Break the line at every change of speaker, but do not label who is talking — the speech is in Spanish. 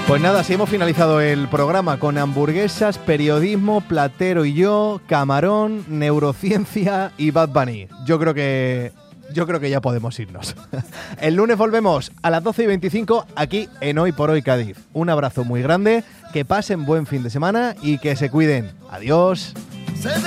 Pues nada, así hemos finalizado el programa con hamburguesas, periodismo, Platero y yo, Camarón, neurociencia y Bad Bunny. Yo creo que ya podemos irnos. El lunes volvemos a las 12:25 aquí en Hoy por Hoy Cádiz. Un abrazo muy grande, que pasen buen fin de semana y que se cuiden. Adiós.